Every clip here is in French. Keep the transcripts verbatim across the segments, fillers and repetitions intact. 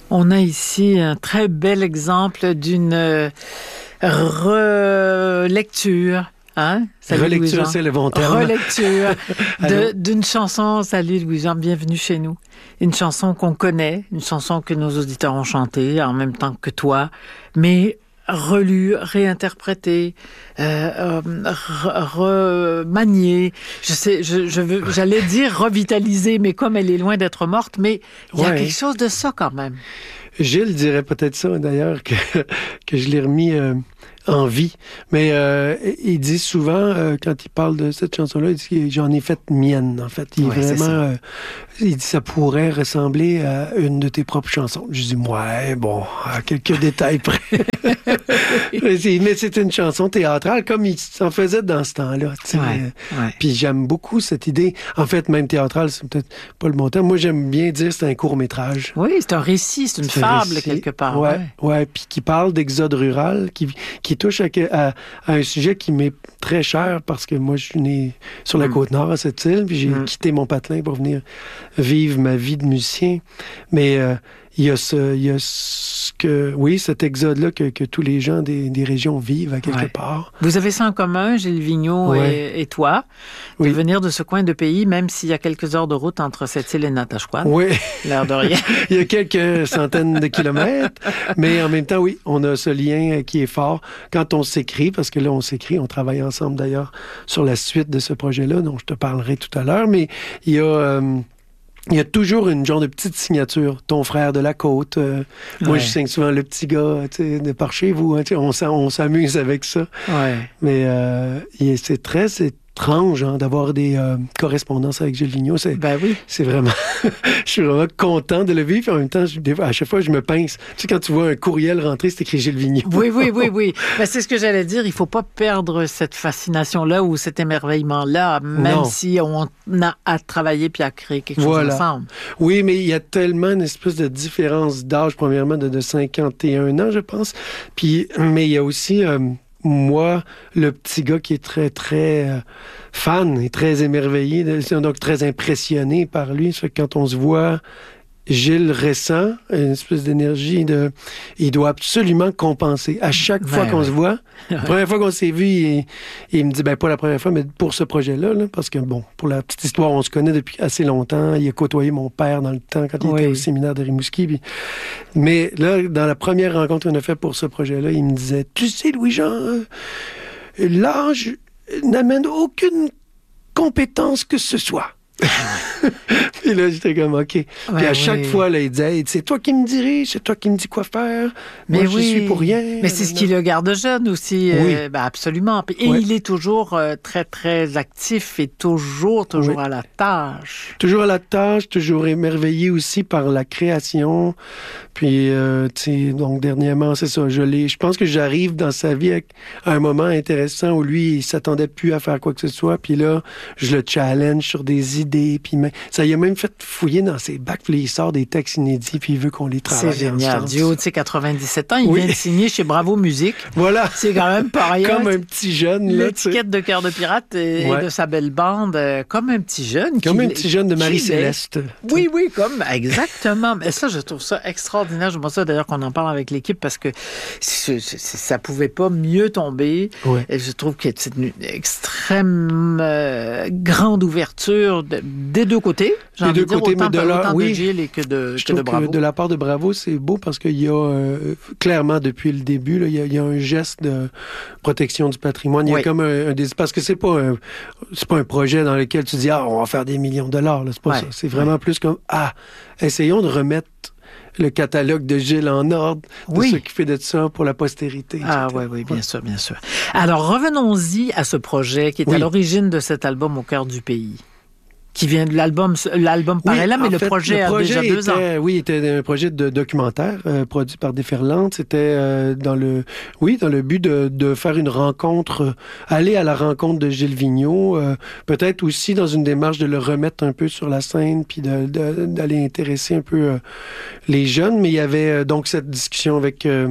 On a ici un très bel exemple d'une euh, relecture. Hein? Salut, Relecture, Louis-Jean. C'est le bon terme. Relecture de, d'une chanson. Salut Louis-Jean, bienvenue chez nous. Une chanson qu'on connaît, une chanson que nos auditeurs ont chantée en même temps que toi, mais relue, réinterprétée, euh, euh, remaniée. Je sais, je, je veux, j'allais dire revitalisée, mais comme elle est loin d'être morte, mais il y a Ouais. quelque chose de ça quand même. Gilles dirait peut-être ça, d'ailleurs, que, que je l'ai remis euh, en vie. Mais euh, il dit souvent, euh, quand il parle de cette chanson-là, il dit que j'en ai fait mienne, en fait. Il Ouais, est c'est vraiment... ça. Euh, il dit ça pourrait ressembler à une de tes propres chansons. Je dis, ouais, bon, à quelques détails près. mais, c'est, mais c'est une chanson théâtrale, comme il s'en faisait dans ce temps-là. Tu sais. Ouais, ouais. Puis j'aime beaucoup cette idée. En fait, même théâtrale, c'est peut-être pas le bon terme. Moi, j'aime bien dire que c'est un court-métrage. Oui, c'est un récit, c'est une C'est un fable récit. quelque part. Ouais, Ouais. ouais, puis qui parle d'exode rural, qui, qui touche à, à, à un sujet qui m'est très cher parce que moi, je suis né sur la Mm. Côte-Nord, à cette île, puis j'ai Mm. quitté mon patelin pour venir vivre ma vie de musicien. Mais euh, il y a ce, il y a ce que, oui, cet exode-là que, que tous les gens des, des régions vivent à quelque Ouais. part. Vous avez ça en commun, Gilles Vigneault Ouais. et, et toi, de Oui. venir de ce coin de pays, même s'il y a quelques heures de route entre cette île et Natashquan. Oui. L'air de rien. Il y a quelques centaines de kilomètres, mais en même temps, oui, on a ce lien qui est fort quand on s'écrit, parce que là, on s'écrit, on travaille ensemble d'ailleurs sur la suite de ce projet-là, dont je te parlerai tout à l'heure, mais il y a... euh, il y a toujours une genre de petite signature. Ton frère de la côte. euh, Moi, Ouais. je signe souvent le petit gars tu sais, de par chez vous. Hein, tu sais, on, s'am- on s'amuse avec ça. Ouais. Mais euh, et c'est très étrange hein, d'avoir des euh, correspondances avec Gilles Vigneault. C'est, Ben oui. c'est vraiment... je suis vraiment content de le vivre. Puis en même temps, je- des fois, à chaque fois, je me pince. Tu sais, quand tu vois un courriel rentrer, c'est écrit Gilles Vigneault. Oui, oui, oui, oui. Ben, c'est ce que j'allais dire. Il faut pas perdre cette fascination-là ou cet émerveillement-là, même Non. si on a à travailler puis à créer quelque chose Voilà. ensemble. Oui, mais il y a tellement une espèce de différence d'âge, premièrement, de, de cinquante et un ans, je pense. Puis, mais il y a aussi, euh, moi, le petit gars qui est très, très euh, fan et très émerveillé, de- donc très impressionné par lui. Ça fait que quand on se voit, Gilles ressent une espèce d'énergie de... Il doit absolument compenser. À chaque Ben fois qu'on ouais. se voit, la première fois qu'on s'est vu, il, il me dit, ben pas la première fois, mais pour ce projet-là, là, parce que, bon, pour la petite histoire, on se connaît depuis assez longtemps. Il a côtoyé mon père dans le temps, quand il Oui. était au séminaire de Rimouski. Puis... Mais là, dans la première rencontre qu'on a faite pour ce projet-là, il me disait, tu sais, Louis-Jean, euh, l'âge n'amène aucune compétence que ce soit. Puis là, j'étais comme, OK. Puis Ouais, à chaque oui. fois, là, il disait, Hey, c'est toi qui me dirige, c'est toi qui me dis quoi faire. Mais Moi, oui. je suis pour rien. Mais c'est ce qui le garde jeune aussi. Oui. euh, ben absolument. Puis- Et Ouais. il est toujours euh, très, très actif et toujours, toujours Oui. à la tâche. Toujours à la tâche, toujours émerveillé aussi par la création. Puis, euh, tu sais, donc, dernièrement, c'est ça, je l'ai... Je pense que j'arrive dans sa vie avec- à un moment intéressant où lui, il s'attendait plus à faire quoi que ce soit. Puis là, je le challenge sur des idées. Puis même- ça y a même fait fouiller dans ses bacs. Puis là, il sort des textes inédits, puis il veut qu'on les travaille C'est génial. ensemble. Du haut de ses quatre-vingt-dix-sept ans, il Oui. vient de signer chez Bravo Musique. Voilà. C'est quand même pas rien. Comme un petit jeune, là, tu sais. L'étiquette de Cœur de Pirate et, Ouais. et de sa belle bande, euh, comme un petit jeune. Comme qui- un petit jeune de qui Marie-Céleste. l'est. Oui, oui, comme, exactement. Mais ça, je trouve ça extraordinaire. J'aimerais ça, d'ailleurs, qu'on en parle avec l'équipe parce que c'est- c'est- ça pouvait pas mieux tomber. Ouais. Et je trouve que c'est une extrême euh, grande ouverture de- des deux côtés. J'ai Des envie deux de dire, côtés, autant, mais de par- là- autant oui. de Gilles et que de, Je que de trouve Bravo. que de la part de Bravo, c'est beau parce qu'il y a, euh, clairement, depuis le début, là, il, y a, il y a un geste de protection du patrimoine. Il y a Oui. comme un, un des... Parce que c'est pas un, c'est pas un projet dans lequel tu dis, ah, on va faire des millions de dollars. Là. C'est pas Ouais. ça. C'est vraiment plus comme, ah, essayons de remettre le catalogue de Gilles en ordre, de Oui. s'occuper de ça pour la postérité. Ah et cetera. oui, oui, bien sûr, bien sûr. Alors, revenons-y à ce projet qui est à Oui. l'origine de cet album Au cœur du pays, qui vient de l'album, l'album paraît là, mais en le fait, projet, le projet a déjà deux ans. était- Oui, était un projet de documentaire euh, produit par Déferlante. C'était euh, dans le, oui, dans le but de, de faire une rencontre, euh, aller à la rencontre de Gilles Vigneault, euh, peut-être aussi dans une démarche de le remettre un peu sur la scène, puis de, de- d'aller intéresser un peu euh, les jeunes. Mais il y avait euh, donc cette discussion avec euh,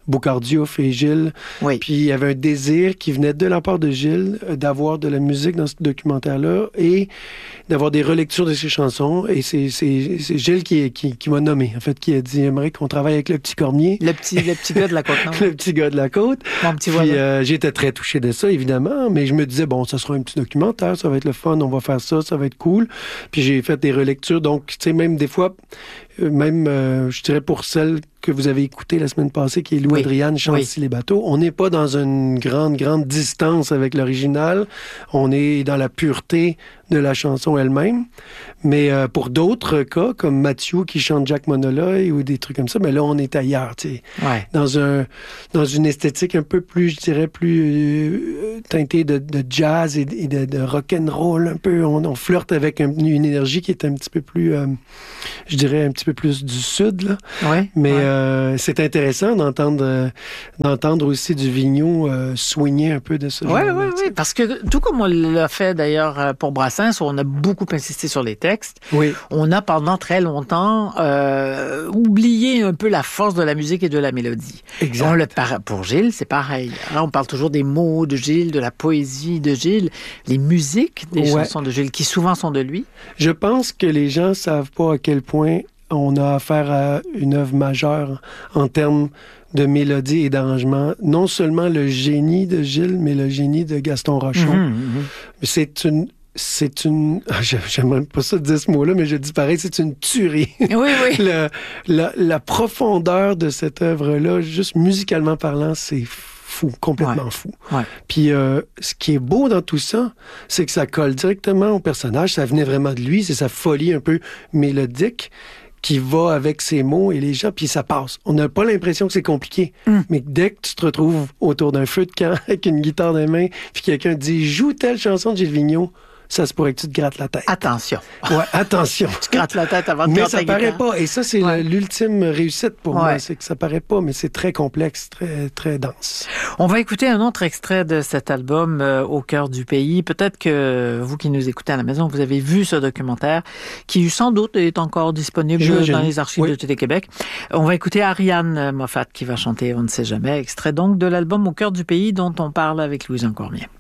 Boucard-Diouf et Gilles. Oui. Puis il y avait un désir qui venait de la part de Gilles euh, d'avoir de la musique dans ce documentaire-là et d'avoir des relectures de ses chansons. Et c'est, c'est, c'est Gilles qui, qui, qui m'a nommé, en fait, qui a dit, j'aimerais qu'on travaille avec le petit Cormier. Le petit, le petit gars de la Côte-Nord. Le petit gars de la Côte. Mon petit Puis voisin. euh, j'étais très touché de ça, évidemment, mais je me disais, bon, ça sera un petit documentaire, ça va être le fun, on va faire ça, ça va être cool. Puis j'ai fait des relectures, donc, tu sais, même des fois, euh, même, euh, je dirais pour celle que vous avez écoutée la semaine passée, qui est Lou Oui. Adriane, Chancy Oui. les bateaux, on n'est pas dans une grande, grande distance avec l'original, on est dans la pureté de la chanson elle-même. Mais euh, pour d'autres cas, comme Mathieu qui chante Jack Monola ou des trucs comme ça, mais là, on est ailleurs, tu sais. Ouais. Dans, un, dans une esthétique un peu plus, je dirais, plus euh, teintée de, de jazz et, et de, de rock'n'roll un peu. On, on flirte avec un, une énergie qui est un petit peu plus, euh, je dirais, un petit peu plus du sud, là. Ouais. Mais ouais. euh, c'est intéressant d'entendre, euh, d'entendre aussi du Vigneault euh, soigner un peu de ce Oui, genre-là, oui, tu sais. oui. Parce que tout comme on l'a fait d'ailleurs euh, pour Brassens, où on a beaucoup insisté sur les textes, Oui. on a pendant très longtemps euh, oublié un peu la force de la musique et de la mélodie. Exact. On le par... Pour Gilles, c'est pareil. Hein, on parle toujours des mots de Gilles, de la poésie de Gilles, les musiques des Ouais. chansons de Gilles, qui souvent sont de lui. Je pense que les gens savent pas à quel point on a affaire à une œuvre majeure en termes de mélodie et d'arrangement. Non seulement le génie de Gilles, mais le génie de Gaston Rochon. Mhm, mhm. C'est une... C'est une... Ah, j'aimerais pas ça dire ce mot-là, mais je dis pareil, c'est une tuerie. Oui, oui. Le- la, la profondeur de cette œuvre-là, juste musicalement parlant, c'est fou, complètement Ouais. fou. Ouais. Puis euh, ce qui est beau dans tout ça, c'est que ça colle directement au personnage. Ça venait vraiment de lui, c'est sa folie un peu mélodique qui va avec ses mots et les gens, puis ça passe. On n'a pas l'impression que c'est compliqué, Mm. mais dès que tu te retrouves autour d'un feu de camp avec une guitare dans les mains, puis quelqu'un te dit « Joue telle chanson de Gilles Vigneault », ça se pourrait que tu te grattes la tête. Attention. Ouais, attention. Tu grattes la tête avant de Mais gratter ça la paraît guitare. pas. Et ça, c'est Ouais. le- l'ultime réussite pour Ouais. moi. C'est que ça paraît pas, mais c'est très complexe, très, très dense. On va écouter un autre extrait de cet album, euh, Au cœur du pays. Peut-être que vous qui nous écoutez à la maison, vous avez vu ce documentaire qui, sans doute, est encore disponible J'imagine. dans les archives Oui. de Télé-Québec. On va écouter Ariane Moffat qui va chanter On ne sait jamais, extrait donc de l'album Au cœur du pays dont on parle avec Louis-Jean Cormier.